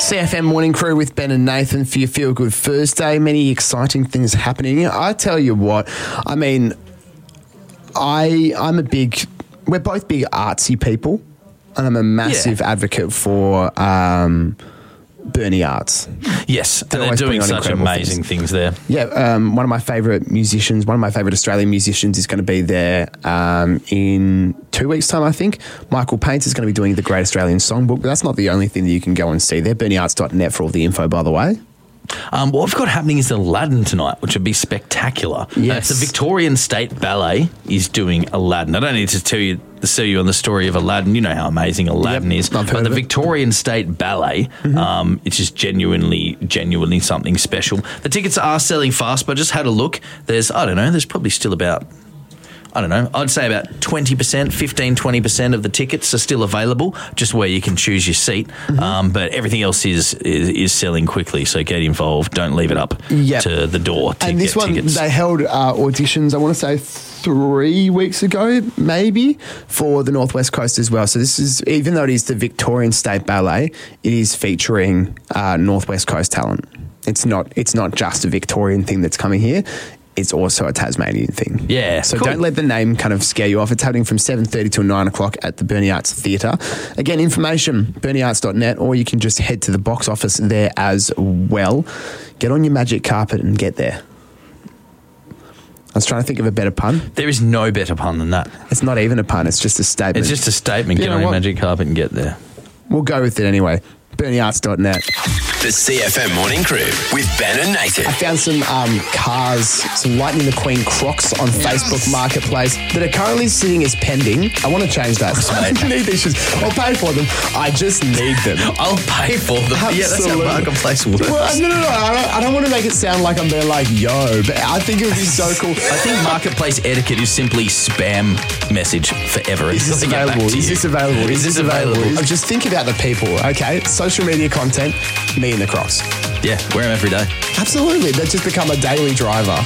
CFM Morning Crew with Ben and Nathan for your Feel Good Thursday. Many exciting things happening. I tell you what, I mean, we're both big artsy people, and I'm a massive advocate for Bernie Arts. Yes, and they're doing such amazing things there. Yeah, one of my favourite musicians, one of my favourite Australian musicians is going to be there in 2 weeks' time, I think. Michael Paints is going to be doing the Great Australian Songbook, but that's not the only thing that you can go and see there. BernieArts.net for all the info, by the way. What we've got happening is Aladdin tonight, which would be spectacular. Yes. The Victorian State Ballet is doing Aladdin. I don't need to tell you on the story of Aladdin. You know how amazing Aladdin is. I've heard but the of it. Victorian State Ballet, it's just genuinely something special. The tickets are selling fast, but I just had a look. There's probably still about, I'd say about 20%, 15, 20% of the tickets are still available, just where you can choose your seat. But everything else is selling quickly, so get involved. Don't leave it up to the door to and get this one, tickets. they held auditions, I want to say 3 weeks ago, maybe, for the Northwest Coast as well. So this is, even though it is the Victorian State Ballet, it is featuring Northwest Coast talent. It's not just a Victorian thing that's coming here. It's also a Tasmanian thing. Yeah, So cool. don't let the name kind of scare you off. It's happening from 7:30 till 9 o'clock at the Bernie Arts Theatre. Again, information, BernieArts.net, or you can just head to the box office there as well. Get on your magic carpet and get there. I was trying to think of a better pun. There is no better pun than that. It's not even a pun. It's just a statement. It's just a statement. You Get know on your what? magic carpet and get there. We'll go with it anyway. BernieArts.net. The CFM Morning Crew with Ben and Nathan. I found some cars, some Lightning McQueen Crocs on Facebook Marketplace that are currently sitting as pending. I want to change that. I need these shoes. I'll pay for them. I just need them. I'll pay for them. Yeah, that's how Absolutely. Marketplace works. Well, no. I don't want to make it sound like I'm being like, yo, but I think it would be so cool. I think Marketplace etiquette is simply spam message forever. Is this until they get back available? to Is you. this available? Is this available? Just think about the people, okay? Social media content, me and the Crocs. Yeah, wear them every day. Absolutely. They've just become a daily driver.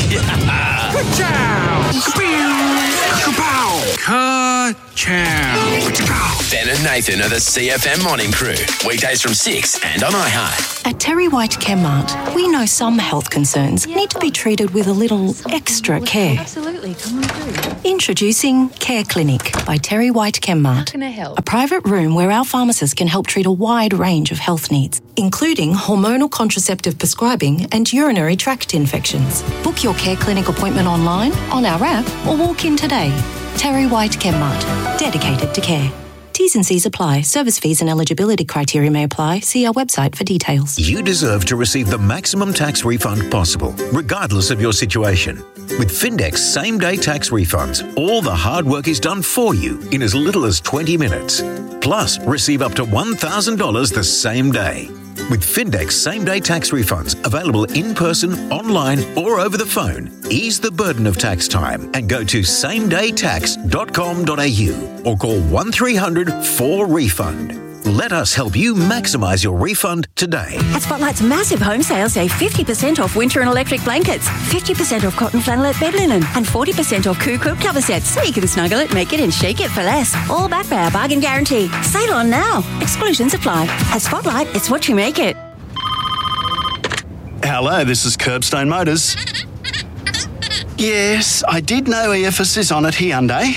Ben and Nathan are the CFM Morning Crew. Weekdays from 6 and on iHeart. At Terry White Chemmart, we know some health concerns need to be treated with a little extra care. Absolutely, come on through. Introducing Care Clinic by Terry White Chemmart. How can I help? A private room where our pharmacists can help treat a wide range of health needs, including hormonal contraceptive prescribing and urinary tract infections. Book your Care Clinic appointment online, on our app, or walk in today. Terry White Chemmart, dedicated to care. T's and C's apply. Service fees and eligibility criteria may apply. See our website for details. You deserve to receive the maximum tax refund possible, regardless of your situation. With Findex same-day tax refunds, all the hard work is done for you in as little as 20 minutes. Plus, receive up to $1,000 the same day. With Findex same-day tax refunds available in person, online, or over the phone, ease the burden of tax time and go to samedaytax.com.au or call 1300 4REFUND. Let us help you maximise your refund today. At Spotlight's massive home sale, save 50% off winter and electric blankets, 50% off cotton flannelette bed linen, and 40% off Coo quilt cover sets, so you can snuggle it, make it, and shake it for less. All backed by our bargain guarantee. Sale on now. Exclusions apply. At Spotlight, it's what you make it. Hello, this is Curbstone Motors. Yes, I did know EFS is on at Hyundai.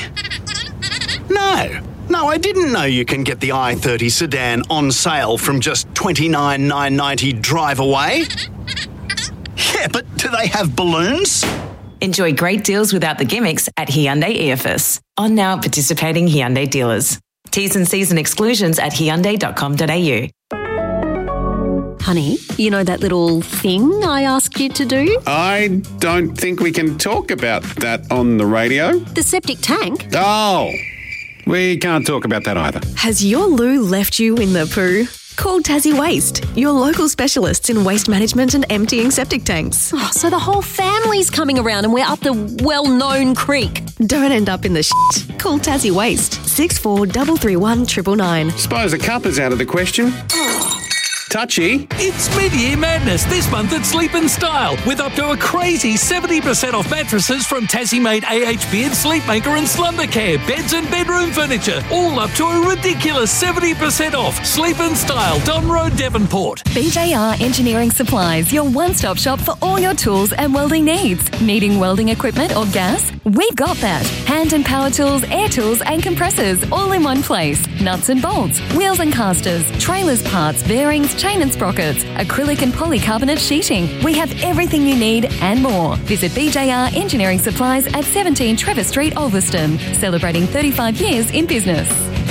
No, I didn't know you can get the i30 sedan on sale from just $29,990 drive away. Yeah, but do they have balloons? Enjoy great deals without the gimmicks at Hyundai EFS. On now participating Hyundai dealers. T's and C's and exclusions at hyundai.com.au. Honey, you know that little thing I asked you to do? I don't think we can talk about that on the radio. The septic tank? Oh, we can't talk about that either. Has your loo left you in the poo? Call Tassie Waste, your local specialists in waste management and emptying septic tanks. Oh, so the whole family's coming around and we're up the well-known creek. Don't end up in the shit. Call Tassie Waste, 64 331 999. Suppose a cup is out of the question. Touchy. It's mid-year madness this month at Sleep in Style with up to a crazy 70% off mattresses from Tassie-made AHB and Sleepmaker and Slumbercare, beds and bedroom furniture, all up to a ridiculous 70% off. Sleep in Style, Don Road, Devonport. BJR Engineering Supplies, your one-stop shop for all your tools and welding needs. Needing welding equipment or gas? We've got that. Hand and power tools, air tools and compressors all in one place. Nuts and bolts, wheels and casters, trailers parts, bearings, chain and sprockets, acrylic and polycarbonate sheeting. We have everything you need and more. Visit BJR Engineering Supplies at 17 Trevor Street, Ulverston, celebrating 35 years in business.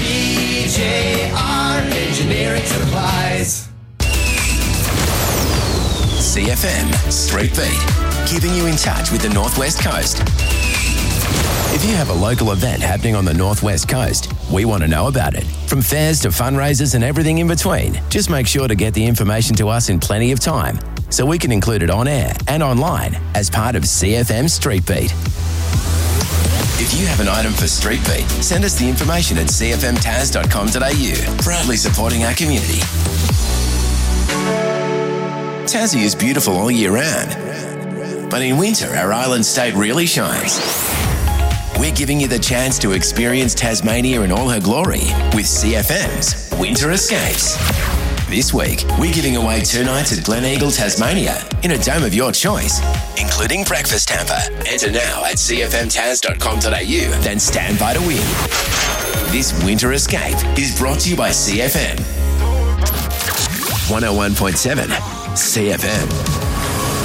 BJR Engineering Supplies. CFM Street Beat, keeping you in touch with the Northwest Coast. If you have a local event happening on the Northwest Coast, we want to know about it. From fairs to fundraisers and everything in between, just make sure to get the information to us in plenty of time so we can include it on air and online as part of CFM Street Beat. If you have an item for Street Beat, send us the information at cfmtaz.com.au, proudly supporting our community. Tassie is beautiful all year round, but in winter our island state really shines. We're giving you the chance to experience Tasmania in all her glory with CFM's Winter Escapes. This week, we're giving away 2 nights at Glen Eagle, Tasmania in a dome of your choice, including breakfast hamper. Enter now at cfmtaz.com.au, then stand by to win. This Winter Escape is brought to you by CFM. 101.7 CFM.